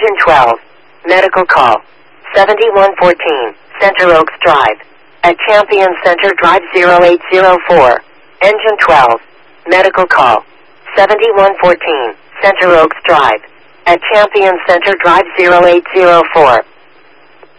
Engine 12. Medical call. 7114, Center Oaks Drive. At Champion Center Drive 0804. Engine 12. Medical call. 7114, Center Oaks Drive. At Champion Center Drive 0804.